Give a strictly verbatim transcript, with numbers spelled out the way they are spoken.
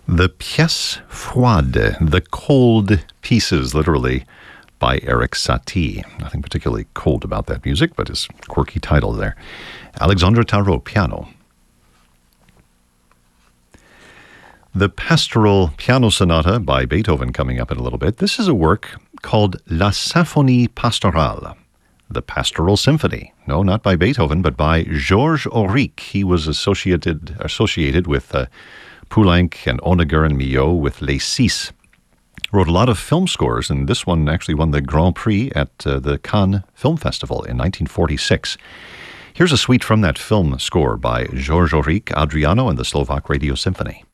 The Pièce Froide, The Cold Pieces, literally, by Erik Satie. Nothing particularly cold about that music, but his quirky title there. Alexandre Tarot, piano. The Pastoral Piano Sonata by Beethoven coming up in a little bit. This is a work called La Symphonie Pastorale, the Pastoral Symphony. No, not by Beethoven, but by Georges Auric. He was associated associated with uh, Poulenc and Honegger and Milhaud with Les Six. Wrote a lot of film scores, and this one actually won the Grand Prix at uh, the Cannes Film Festival in nineteen forty-six. Here's a suite from that film score by Georges Auric, Adriano, and the Slovak Radio Symphony.